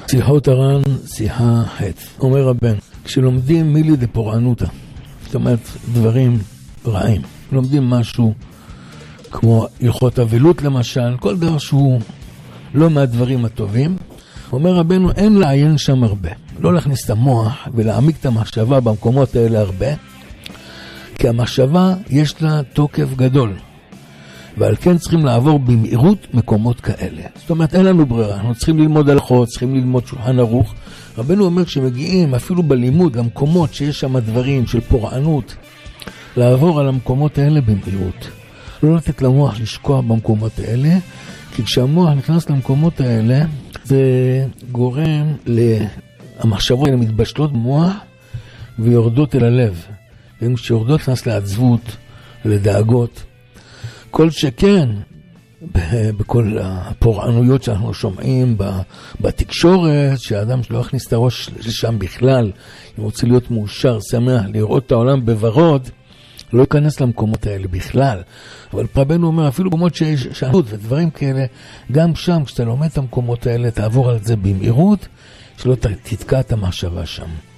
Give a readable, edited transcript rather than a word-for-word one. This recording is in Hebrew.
שיחות הר"ן, שיחה ח'. אומר רבן, כשלומדים מילי דפורענותא, זאת אומרת דברים רעים, לומדים משהו כמו הלכות אבלות למשל, כל דבר שהוא לא מהדברים הטובים, אומר רבנו, אין לעיין שם הרבה, לא להכניס את המוח ולהעמיק את המחשבה במקומות האלה הרבה, כי המחשבה יש לה תוקף גדול, ועל כן צריכים לעבור במהירות מקומות כאלה. זאת אומרת, אין לנו ברירה, אנחנו צריכים ללמוד הלכות, צריכים ללמוד שולחן ערוך. רבנו אומר, כשמגיעים אפילו בלימוד למקומות שיש שם דברים של פורענות, לעבור על המקומות האלה במהירות. לא לתת למוח לשקוע במקומות האלה, כי כשהמוח נכנס למקומות האלה, זה גורם המחשבות האלה מתבשלות במוח ויורדות אל הלב. וכשיורדות נכנס לעצבות, לדאגות. כל שכן, בכל הפורענויות שאנחנו שומעים בתקשורת, שהאדם שלא יכניס את הראש לשם בכלל, אם רוצה להיות מאושר, שמח, לראות את העולם בוורוד, לא ייכנס למקומות האלה בכלל. אבל רבנו אומר, אפילו במקומות שיש שענות ודברים כאלה, גם שם, כשאתה לומד את המקומות האלה, תעבור על זה במהירות, שלא תתקע את המחשבה שם.